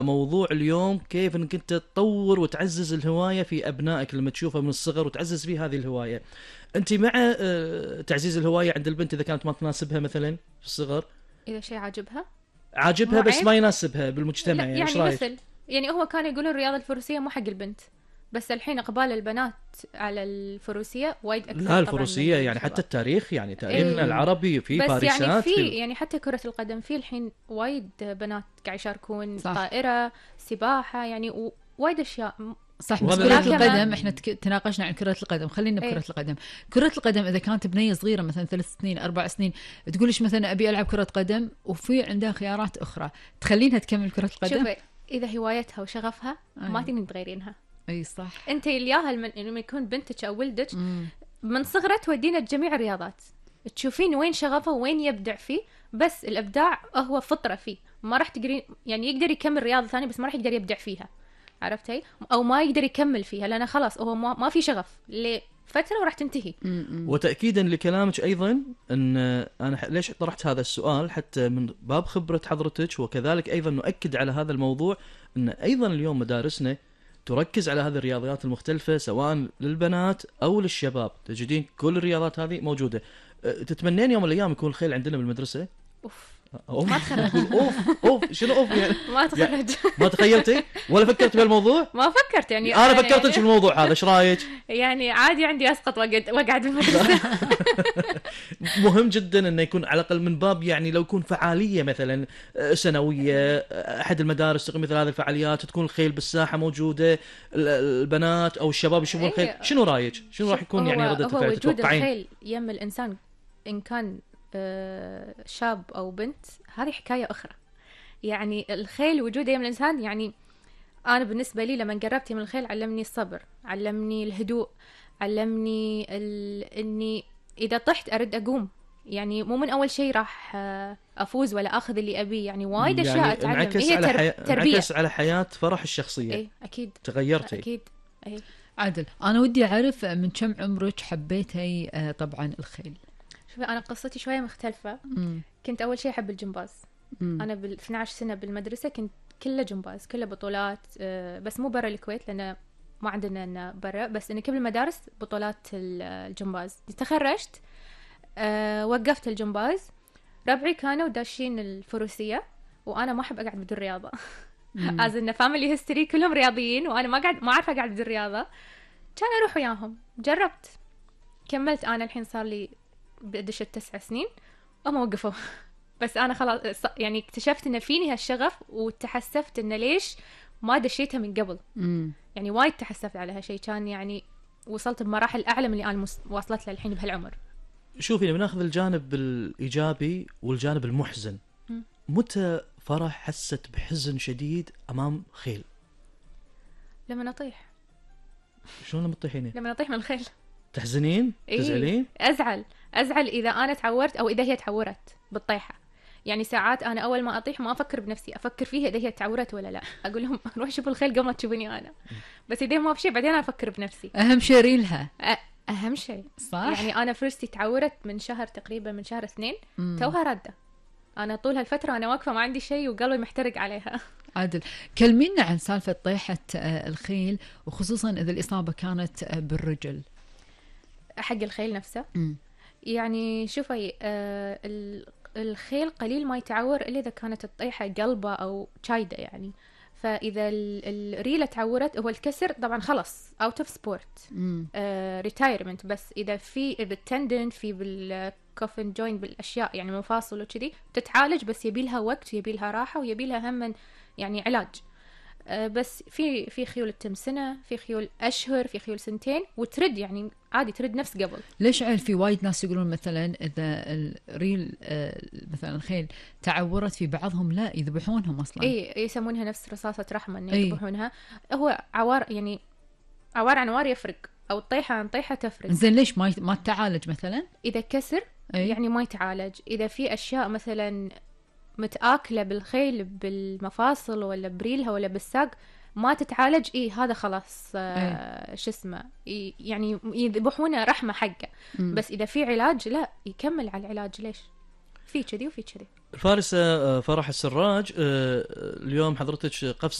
موضوع اليوم كيف انك انت تطور وتعزز الهوايه في ابنائك لما تشوفها من الصغر وتعزز فيه هذه الهوايه. انت مع تعزيز الهوايه عند البنت اذا كانت ما تناسبها مثلا في الصغر؟ اذا شيء عاجبها عاجبها مو بس عيب. ما يناسبها بالمجتمع، لا يعني يعني ايش رايك؟ مثل، يعني هو كان يقولون الرياضة الفروسية مو حق البنت، بس الحين اقبال البنات على الفروسية وايد اكثر لا طبعا الفروسية من يعني حتى الشباب. التاريخ، يعني تاريخنا ايه العربي في بس يعني فارسات في يعني حتى كرة القدم في الحين وايد بنات قاعد يشاركون، صح. طائرة، سباحة، يعني وايد اشياء. صح. بس وهذا كرة لازم. القدم احنا تناقشنا عن كرة القدم، خلينا إيه. بكرة القدم. كرة القدم إذا كانت بنية صغيرة مثلا 3 سنين 4 سنين تقولش مثلا أبي ألعب كرة قدم وفي عندها خيارات أخرى تخلينها تكمل كرة القدم. شوفي اذا هوايتها وشغفها ما أي. تقدرين تغيرينها. أي صح. انت الياها لما يكون بنتك او ولدك من صغره تودينا جميع الرياضات، تشوفين وين شغفه وين يبدع فيه، بس الابداع هو فطره فيه، ما راح تقدرين يعني يقدر يكمل رياضه ثانيه بس ما راح يقدر يبدع فيها، عرفتي؟ او ما يقدر يكمل فيها لانه خلاص هو ما في شغف لفتره وراح تنتهي. وتأكيدا لكلامك أيضا أن أنا ليش طرحت هذا السؤال حتى من باب خبرة حضرتك، وكذلك أيضا نؤكد على هذا الموضوع أن أيضا اليوم مدارسنا تركز على هذه الرياضيات المختلفة سواء للبنات أو للشباب، تجدين كل الرياضات هذه موجودة. تتمنين يوم من الأيام يكون الخيل عندنا بالمدرسة؟ اوف ما تخرج. اوف شنو اوف يعني؟ ما تخرج. ما تخيلتي ولا فكرت بهالموضوع؟ ما فكرت يعني انا فكرت يعني في الموضوع هذا، ايش رايك؟ يعني عادي عندي اسقط واقعد بالمدرسه. مهم جدا انه يكون على الاقل من باب يعني لو يكون فعاليه مثلا سنويه، احد المدارس تقيم مثل هذه الفعاليات، تكون الخيل بالساحه موجوده، البنات او الشباب يشوفون الخيل. شنو رايك؟ شنو راح يكون يعني رده الفعل وجود تتوقعين؟ الخيل يم الانسان ان كان شاب او بنت هذه حكايه اخرى. يعني الخيل وجوده يم الانسان، يعني انا بالنسبه لي لما قربت من الخيل علمني الصبر، علمني الهدوء، علمني اني اذا طحت ارد اقوم، يعني مو من اول شيء راح افوز ولا اخذ اللي ابيه، يعني وايد اشياء يعني اتعلم. انعكس هي على تربيه، انعكس على حياه فرح الشخصيه. اي اكيد تغيرتي اكيد. اي عادل، أنا ودي أعرف من كم عمرك حبيتي طبعا الخيل؟ شوفي انا قصتي شويه مختلفه. كنت اول شيء احب الجمباز. انا بال 12 سنه بالمدرسه كنت كله جمباز، كله بطولات، بس مو برا الكويت لان ما عندنا برا، بس اني قبل المدارس بطولات الجمباز. تخرجت وقفت الجمباز، ربعي كانوا داشين الفروسيه وانا ما احب اقعد بدون رياضه. از ان فاميلي هيستوري كلهم رياضيين وانا ما اعرف اقعد بدون رياضه، كان اروح وياهم. جربت كملت، انا الحين صار لي بدشت 9 سنين هم وقفوا. بس انا خلاص يعني اكتشفت ان فيني هالشغف وتحسفت ان ليش ما دشيتها من قبل. يعني وايد تحسفت على هالشيء، كان يعني وصلت بمراحل اعلى من اللي انا واصلت له الحين بهالعمر. شوفي بناخذ الجانب الايجابي والجانب المحزن. متى فرح حست بحزن شديد امام خيل؟ لما اطيح. شلون لما تطيحين؟ لما اطيح من الخيل تحزنين؟ تزعلين؟ ازعل اذا انا تعورت او اذا هي تعورت بالطيحه. يعني ساعات انا اول ما اطيح ما افكر بنفسي، افكر فيها اذا هي تعورت ولا لا. اقول لهم روح شوفوا الخيل قبل ما تشوفوني انا. بس اذا ما في شيء بعدين انا افكر بنفسي. اهم شيء ريلها. اهم شيء صح. يعني انا فرستي تعورت من شهر تقريبا، من شهر 2 توها رده. انا طول هالفتره انا واقفه ما عندي شيء وقلبي محترق عليها. عادل، كلمينا عن سالفه طيحه الخيل، وخصوصا اذا الاصابه كانت بالرجل. حق الخيل نفسه يعني شوفي الخيل قليل ما يتعور إلا إذا كانت الطيحة قلبة أو شايدة يعني. فإذا الريلة تعورت هو الكسر طبعا خلص out of sport retirement. بس إذا في بالتندن في بالكوفن جوين بالأشياء يعني مفاصل وكذي تتعالج، بس يبيلها وقت ويبيلها راحة ويبيلها هم يعني علاج. بس في خيول تتم سنة، في خيول أشهر، في خيول سنتين، وترد يعني عادي ترد نفس قبل. ليش عيل في وايد ناس يقولون مثلا إذا الريل مثلا الخيل تعورت في بعضهم لا يذبحونهم أصلا. إيه يسمونها نفس رصاصة رحمة إن يذبحونها. هو عوار يعني عوار عن عوار يفرق، أو طيحة عن طيحة تفرق. زين ليش ما تعالج مثلا؟ إذا كسر يعني ما يتعالج. إذا في أشياء مثلا متآكلة بالخيل بالمفاصل ولا بريلها ولا بالساق ما تتعالج، هذا خلاص شو اسمه يعني يذبحونه رحمة حقه. بس إذا في علاج لا يكمل على العلاج. ليش في كذي وفي كذي. الفارسة فرح السراج، اليوم حضرتك قفز